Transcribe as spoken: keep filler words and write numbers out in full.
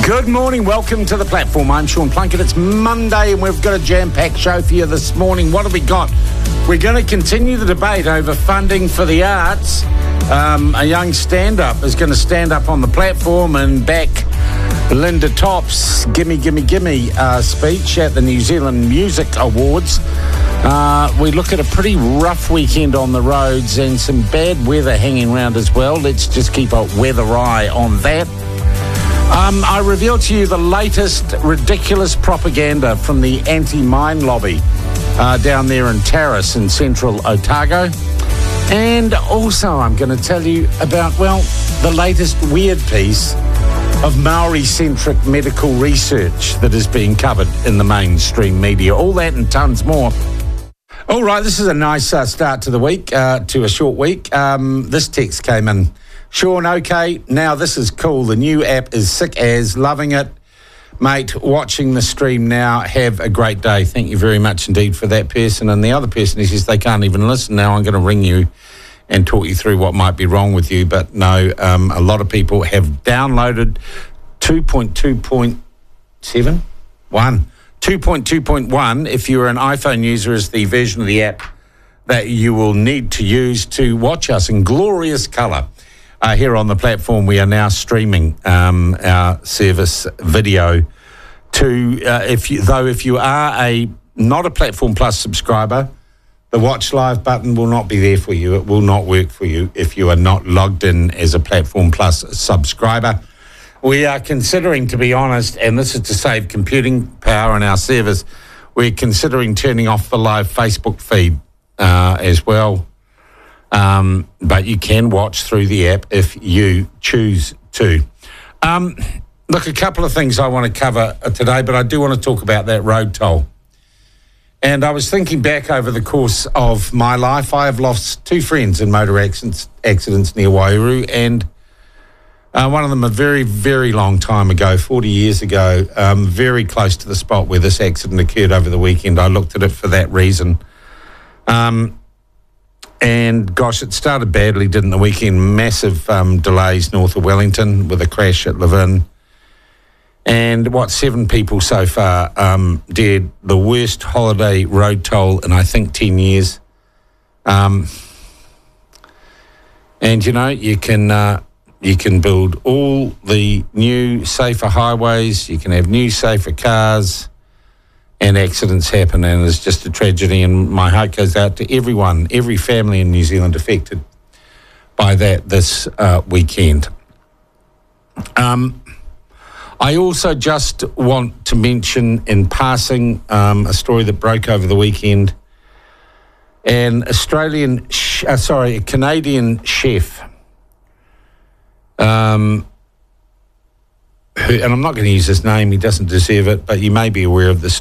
Good morning, welcome to the platform. I'm Sean Plunkett. It's Monday and we've got a jam-packed show for you this morning. What have we got? We're going to continue the debate over funding for the arts. Um, a young stand-up is going to stand up on the platform and back Linda Topp's Gimme, Gimme, Gimme uh, speech at the New Zealand Music Awards. Uh, we look at a pretty rough weekend on the roads and some bad weather hanging around as well. Let's just keep a weather eye on that. Um, I reveal to you the latest ridiculous propaganda from the anti-mine lobby uh, down there in Terrace in central Otago. And also I'm going to tell you about, well, the latest weird piece of Maori-centric medical research that is being covered in the mainstream media. All that and tons more. All right, this is a nice uh, start to the week, uh, to a short week. Um, this text came in. Sean, okay, now this is cool. The new app is sick as, loving it. Mate, watching the stream now, have a great day. Thank you very much indeed for that person. And the other person, he says they can't even listen now. I'm going to ring you and talk you through what might be wrong with you. But no, um, a lot of people have downloaded two point two point seven? one. two point two point one, if you're an iPhone user, is the version of the app that you will need to use to watch us in glorious colour. Uh, here on the platform, we are now streaming um, our service video to, uh, if you, though if you are a not a Platform Plus subscriber, the Watch Live button will not be there for you. It will not work for you if you are not logged in as a Platform Plus subscriber. We are considering, to be honest, and this is to save computing power in our servers, we're considering turning off the live Facebook feed uh, as well. Um, but you can watch through the app if you choose to. Um, look, a couple of things I want to cover today, but I do want to talk about that road toll. And I was thinking back over the course of my life. I have lost two friends in motor accidents, accidents near Wairau, and uh, one of them a very, very long time ago, forty years ago, um, very close to the spot where this accident occurred over the weekend. I looked at it for that reason. Um... And, gosh, it started badly, didn't the weekend? Massive um, delays north of Wellington with a crash at Levin. And, what, seven people so far um, dead. The worst holiday road toll in, I think, ten years. Um, and, you know, you can uh, you can build all the new, safer highways. You can have new, safer cars. And accidents happen, and it's just a tragedy, and my heart goes out to everyone, every family in New Zealand affected by that this uh, weekend. Um, I also just want to mention in passing um, a story that broke over the weekend. An Australian, sh- uh, sorry, a Canadian chef, um, who, and I'm not going to use his name, he doesn't deserve it, but you may be aware of this